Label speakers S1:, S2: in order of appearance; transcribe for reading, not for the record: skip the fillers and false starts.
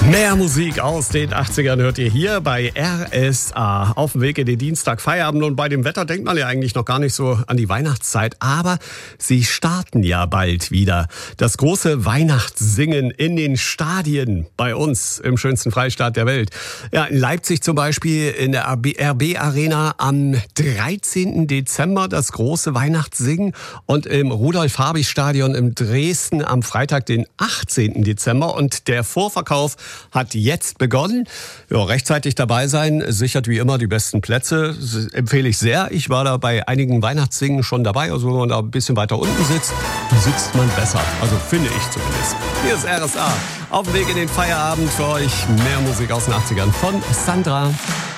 S1: Mehr Musik aus den 80ern hört ihr hier bei RSA. Auf dem Weg in den Dienstag, Feierabend, und bei dem Wetter denkt man ja eigentlich noch gar nicht so an die Weihnachtszeit. Aber sie starten ja bald wieder. Das große Weihnachtssingen in den Stadien bei uns im schönsten Freistaat der Welt. Ja, in Leipzig zum Beispiel in der RB Arena am 13. Dezember das große Weihnachtssingen und im Rudolf-Habich-Stadion in Dresden am Freitag, den 18. Dezember. Und der Vorverkauf hat jetzt begonnen. Ja, rechtzeitig dabei sein, sichert wie immer die besten Plätze. Das empfehle ich sehr. Ich war da bei einigen Weihnachtssingen schon dabei. Also wenn man da ein bisschen weiter unten sitzt, sitzt man besser. Also finde ich zumindest. Hier ist RSA. Auf dem Weg in den Feierabend für euch. Mehr Musik aus den 80ern von Sandra.